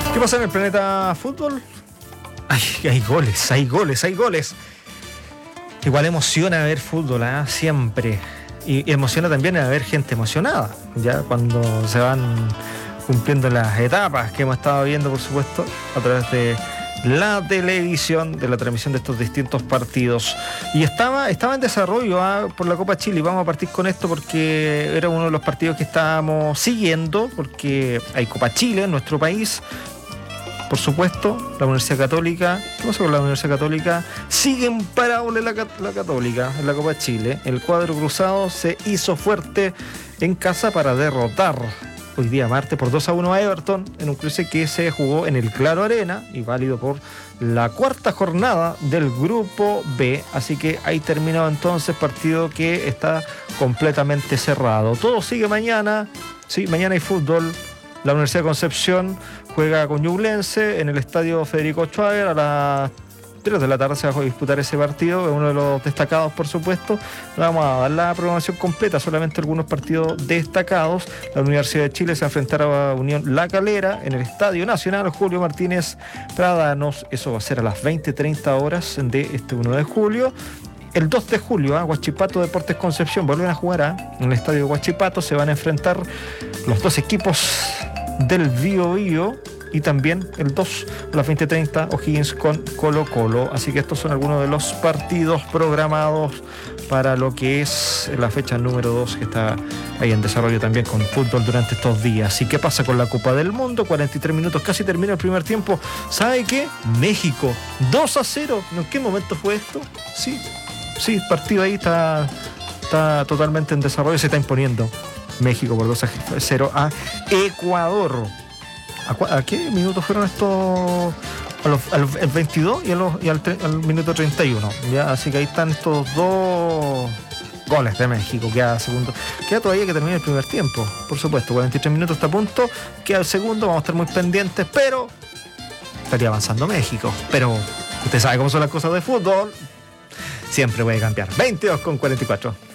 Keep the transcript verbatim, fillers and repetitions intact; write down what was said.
¿Qué pasa en el planeta fútbol? Hay, hay goles, hay goles, hay goles. Igual emociona ver fútbol, ¿eh? Siempre. Y, y emociona también ver gente emocionada, ya cuando se van cumpliendo las etapas que hemos estado viendo, por supuesto, a través de la televisión, de la transmisión de estos distintos partidos. Y estaba, estaba en desarrollo ¿eh? por la Copa Chile. Vamos a partir con esto porque era uno de los partidos que estábamos siguiendo, porque hay Copa Chile en nuestro país. Por supuesto, la Universidad Católica. ¿Qué pasa con la Universidad Católica? Sigue imparable la, la Católica en la Copa Chile. El cuadro cruzado se hizo fuerte en casa para derrotar hoy día martes por dos a uno a Everton en un cruce que se jugó en el Claro Arena y válido por la cuarta jornada del Grupo B. Así que ahí terminó entonces partido que está completamente cerrado. Todo sigue mañana. Sí, mañana hay fútbol. La Universidad de Concepción juega con Ñublense en el estadio Federico Schwager a las tres de la tarde. Se va a disputar ese partido, es uno de los destacados, por supuesto. No vamos a dar la programación completa, solamente algunos partidos destacados. La Universidad de Chile se va a enfrentar a Unión La Calera en el Estadio Nacional Julio Martínez Pradanos. Eso va a ser a las veinte treinta horas de este uno de julio. El dos de julio, ¿eh? Huachipato Deportes Concepción vuelven a jugar ¿eh? en el estadio Huachipato. Se van a enfrentar los dos equipos del Bío Bío. Y también el dos a las veinte treinta O'Higgins con Colo Colo. Así que estos son algunos de los partidos programados para lo que es la fecha número dos que está ahí en desarrollo también con fútbol durante estos días. ¿Y qué pasa con la Copa del Mundo? cuarenta y tres minutos, casi termina el primer tiempo. ¿Sabe qué? México, dos a cero. ¿En qué momento fue esto? Sí, sí, el partido ahí está, está totalmente en desarrollo. Se está imponiendo México por dos a cero a Ecuador. ¿A, ¿A qué minutos fueron estos? A los, a los, el veintidós y, a los, y al, al minuto treinta y uno. ¿Ya? Así que ahí están estos dos goles de México. Queda segundo. Queda todavía que termine el primer tiempo. Por supuesto, cuarenta y tres minutos está a punto. Queda el segundo, vamos a estar muy pendientes, pero estaría avanzando México. Pero usted sabe cómo son las cosas de fútbol. Siempre puede cambiar. veintidós con cuarenta y cuatro.